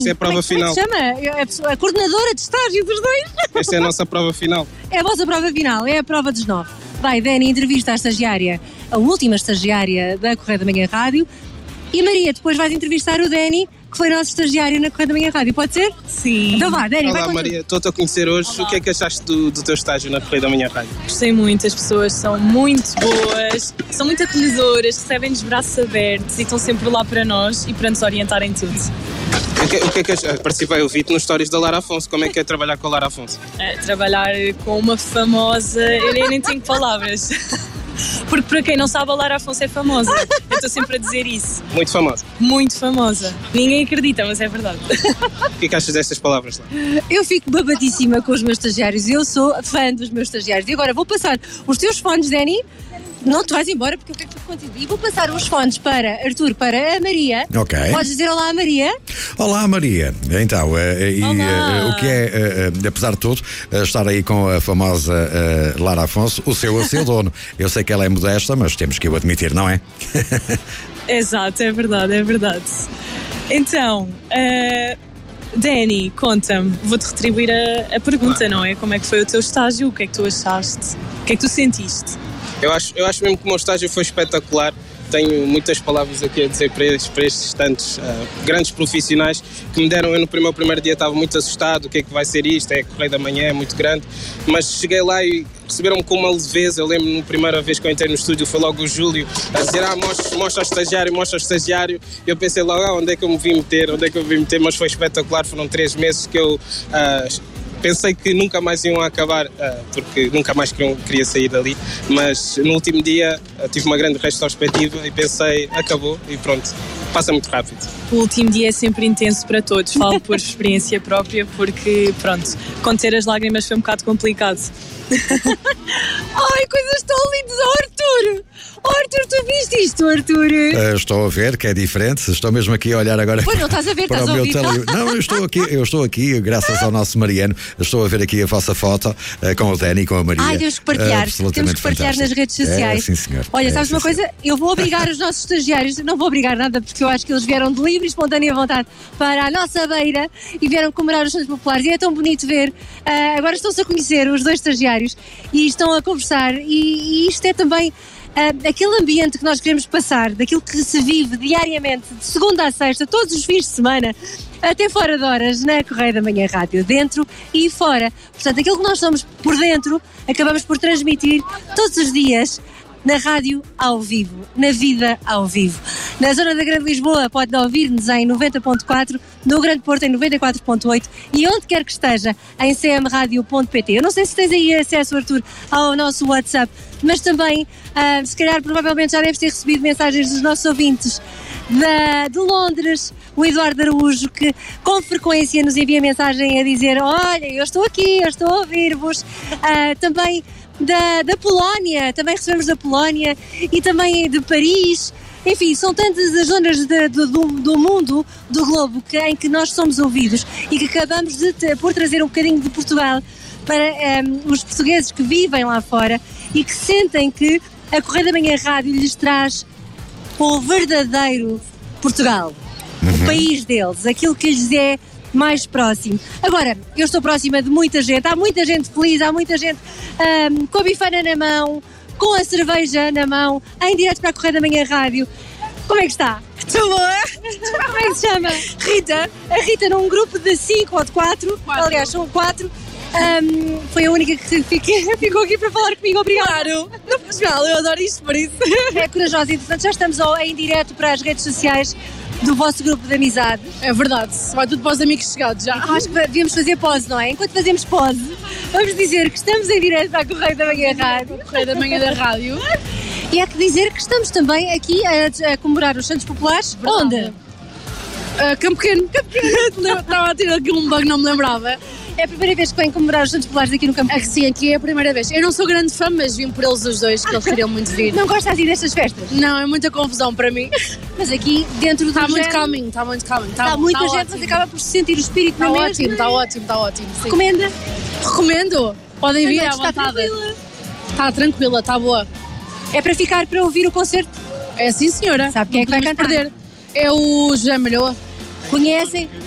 Esta é a prova final. Como é que se chama? A coordenadora de estágio dos dois. Esta é a nossa prova final. É a vossa prova final, é a prova dos 9. Vai, Dani, entrevista a estagiária, a última estagiária da Correio da Manhã Rádio. E Maria, depois vais entrevistar o Dani, que foi nosso estagiário na Correio da Manhã Rádio, pode ser? Sim. Então vá, Dani, vai. Olá Maria, estou-te a conhecer hoje. Olá. O que é que achaste do teu estágio na Correio da Manhã Rádio? Gostei muito, as pessoas são muito boas, são muito acolhedoras, recebem-nos de braços abertos e estão sempre lá para nós e para nos orientar em tudo. O que é que participei, eu vi-te nos stories da Lara Afonso. Como é que é trabalhar com a Lara Afonso? Trabalhar com uma famosa, eu nem tenho palavras. Porque para quem não sabe, a Lara Afonso é famosa. Eu estou sempre a dizer isso. Muito famosa? Muito famosa. Ninguém acredita, mas é verdade. O que é que achas destas palavras lá? Eu fico babadíssima com os meus estagiários. Eu sou fã dos meus estagiários. E agora vou passar os teus fones, Dani. Não te vais embora porque eu quero que tu continues. E vou passar os fones para Arthur, para a Maria. Ok. Podes dizer olá a Maria? Olá Maria. Então, o que é, apesar de tudo, estar aí com a famosa Lara Afonso, o seu dono. Eu sei que ela é modesta, mas temos que o admitir, não é? Exato, é verdade, é verdade. Então, Dani, conta-me, vou-te retribuir a pergunta, não é? Como é que foi o teu estágio? O que é que tu achaste? O que é que tu sentiste? Eu acho mesmo que o meu estágio foi espetacular. Tenho muitas palavras aqui a dizer para estes tantos grandes profissionais que me deram. Eu no meu primeiro dia estava muito assustado. O que é que vai ser isto? É Correio da Manhã, é muito grande. Mas cheguei lá e receberam-me com uma leveza. Eu lembro-me, na primeira vez que eu entrei no estúdio, foi logo o Júlio a dizer: mostra ao estagiário. Eu pensei logo, onde é que eu me vim meter? Mas foi espetacular. Foram 3 meses que eu... pensei que nunca mais iam acabar, porque nunca mais queria sair dali, mas no último dia tive uma grande retrospectiva e pensei, acabou e pronto, passa muito rápido. O último dia é sempre intenso para todos, falo por experiência própria, porque pronto, conter as lágrimas foi um bocado complicado. Ai, coisas tão lindas, Arthur! Arthur, tu viste isto, Arthur? Estou a ver que é diferente, estou mesmo aqui a olhar agora. Pois não estás a ver, para estás a ouvir. Não, eu estou aqui, graças ao nosso Mariano, estou a ver aqui a vossa foto com o Dani e com a Maria. Ai, temos que partilhar, temos que partilhar nas redes sociais. Sim, senhor. Olha, sabes uma coisa? Eu vou obrigar os nossos estagiários, não vou obrigar nada, porque eu acho que eles vieram de livre e espontânea vontade para a nossa beira e vieram comemorar os Santos Populares. E é tão bonito ver, agora estão-se a conhecer os 2 estagiários e estão a conversar e isto é também... aquele ambiente que nós queremos passar, daquilo que se vive diariamente, de segunda a sexta, todos os fins de semana, até fora de horas, na Correio da Manhã Rádio, dentro e fora. Portanto, aquilo que nós somos por dentro, acabamos por transmitir todos os dias na rádio ao vivo, na vida ao vivo. Na zona da Grande Lisboa pode ouvir-nos em 90.4, no Grande Porto em 94.8 e onde quer que esteja em cmradio.pt. Eu não sei se tens aí acesso, Arthur, ao nosso WhatsApp, mas também, se calhar, provavelmente já deves ter recebido mensagens dos nossos ouvintes de Londres, o Eduardo Araújo, que com frequência nos envia mensagem a dizer: olha, eu estou aqui, eu estou a ouvir-vos. Também da Polónia, também recebemos da Polónia e também de Paris. Enfim, são tantas as zonas do mundo, do globo, em que nós somos ouvidos e que acabamos por trazer um bocadinho de Portugal para os portugueses que vivem lá fora e que sentem que a Correio da Manhã Rádio lhes traz o verdadeiro Portugal, o país deles, aquilo que lhes é mais próximo. Agora, eu estou próxima de muita gente, há muita gente feliz, há muita gente com a bifana na mão, com a cerveja na mão, em direto para a Correio da Manhã Rádio. Como é que está? Estou boa! Como é que se chama? Rita. A Rita num grupo de 5 ou de 4, aliás são 4. Foi a única que ficou aqui para falar comigo, obrigada. Claro, não faz mal, eu adoro isto por isso. É corajosa e, portanto, já estamos em direto para as redes sociais do vosso grupo de amizade. É verdade, vai tudo para os amigos chegados já. Acho que devíamos fazer pose, não é? Enquanto fazemos pose, vamos dizer que estamos em direto para a Correio da Manhã Rádio. Correio da Manhã da Rádio. E há que dizer que estamos também aqui a comemorar os Santos Populares. Verdade. Onde? Campo Pequeno. Estava a ter aqui um bug, não me lembrava. É a primeira vez que vem comemorar os Santos Populares aqui no Campo Pequeno? Sim, aqui é a primeira vez. Eu não sou grande fã, mas vim por eles os dois, que eles queriam muito vir. Não gostas de ir destas festas? Não, é muita confusão para mim. Mas aqui dentro do Está muito calminho, está muito calminho. Está muita gente, ótimo. Mas acaba por se sentir o espírito na mesma. Está ótimo. Sim. Recomenda? Recomendo. Podem vir à vontade. Tranquila. Está tranquila, está boa. É para ficar para ouvir o concerto? É sim, senhora. Sabe quem é que vai cantar? Perder. É o José Malhoa. Conhecem?